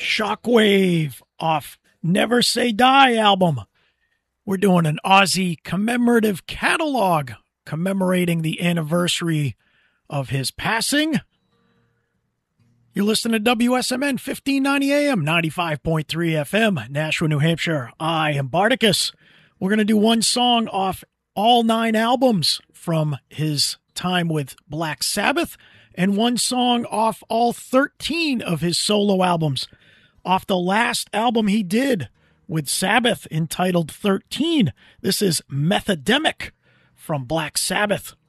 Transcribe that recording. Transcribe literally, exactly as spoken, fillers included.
Shockwave off Never Say Die album. We're doing an Ozzy commemorative catalog commemorating the anniversary of his passing. You're listening to W S M N fifteen ninety A M, ninety-five point three F M, Nashua, New Hampshire. I am Bardicus. We're going to do one song off all nine albums from his time with Black Sabbath and one song off all thirteen of his solo albums. Off the last album he did with Sabbath entitled thirteen, this is Methodemic from Black Sabbath.